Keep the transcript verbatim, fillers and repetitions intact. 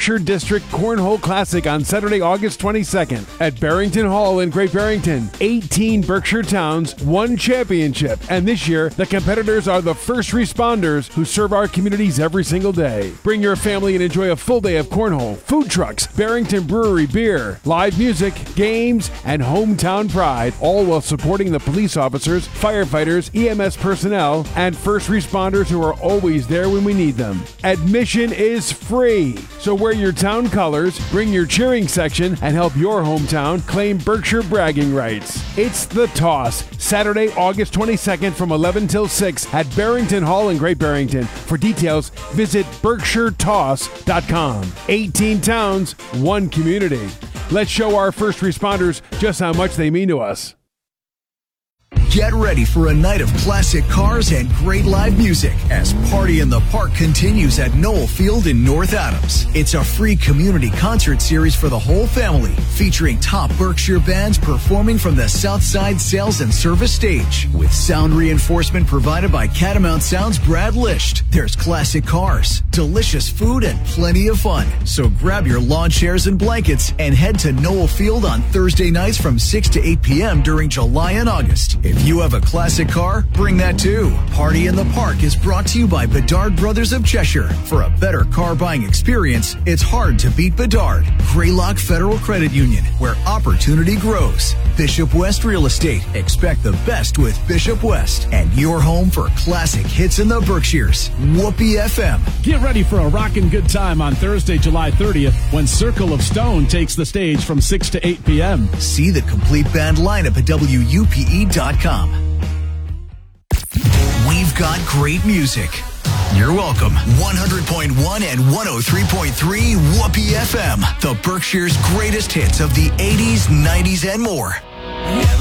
Berkshire District Cornhole Classic on Saturday, August twenty-second at Barrington Hall in Great Barrington. eighteen Berkshire towns, one championship. And this year, the competitors are the first responders who serve our communities every single day. Bring your family and enjoy a full day of cornhole, food trucks, Barrington Brewery beer, live music, games, and hometown pride, all while supporting the police officers, firefighters, E M S personnel, and first responders who are always there when we need them. Admission is free, so wear your town colors, bring your cheering section, and help your hometown claim Berkshire bragging rights. It's The Toss, Saturday, August twenty-second from eleven till six at Barrington Hall in Great Barrington. For details, visit berkshire toss dot com. eighteen towns, one community. Let's show our first responders just how much they mean to us. Get ready for a night of classic cars and great live music as Party in the Park continues at Knoll Field in North Adams. It's a free community concert series for the whole family, featuring top Berkshire bands performing from the Southside Sales and Service stage, with sound reinforcement provided by Catamount Sound's Brad Lisht. There's classic cars, delicious food, and plenty of fun. So grab your lawn chairs and blankets and head to Knoll Field on Thursday nights from six to eight p.m. during July and August. If you have a classic car, bring that too. Party in the Park is brought to you by Bedard Brothers of Cheshire. For a better car buying experience, it's hard to beat Bedard. Greylock Federal Credit Union, where opportunity grows. Bishop West Real Estate. Expect the best with Bishop West. And your home for classic hits in the Berkshires. Whoopee F M. Get ready for a rockin' good time on Thursday, July thirtieth, when Circle of Stone takes the stage from six to eight p.m. See the complete band lineup at W U P E dot com. We've got great music. You're welcome. one hundred point one and one oh three point three Whoopee F M. The Berkshire's greatest hits of the eighties, nineties, and more.